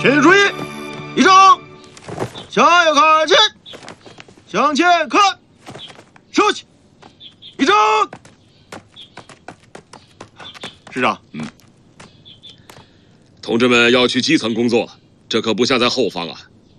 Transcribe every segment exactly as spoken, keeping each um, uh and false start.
全体注意，立正，向右看齐，向前看，收起，立正。师长， 嗯，同志们要去基层工作了，这可不像在后方啊。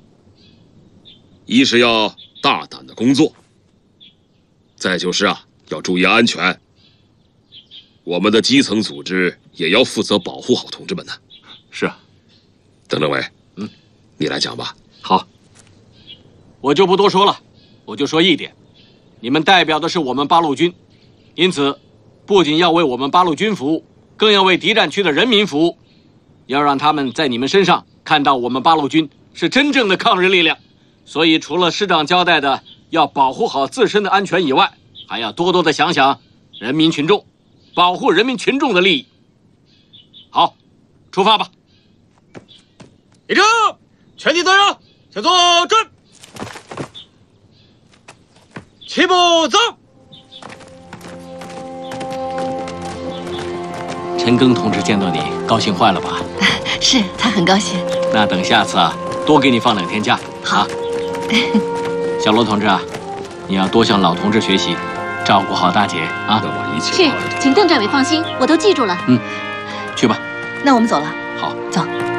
一是要大胆的工作，再就是啊，要注意安全。我们的基层组织也要负责保护好同志们呢。 是啊。 邓政委，嗯，你来讲吧。 好，我就不多说了，我就说一点：你们代表的是我们八路军，因此，不仅要为我们八路军服务，更要为敌占区的人民服务，要让他们在你们身上看到我们八路军是真正的抗日力量。所以，除了师长交代的要保护好自身的安全以外，还要多多的想想人民群众，保护人民群众的利益。好，出发吧。 立正，全体队员向左转，齐步走。 陈赓同志见到你，高兴坏了吧？ 是他很高兴。 那等下次啊，多给你放两天假。 好。 啊、小罗同志啊，你要多向老同志学习，照顾好大姐啊。 那我一切是，请邓政委放心，我都记住了。 嗯，去吧。 那我们走了。 好， 走。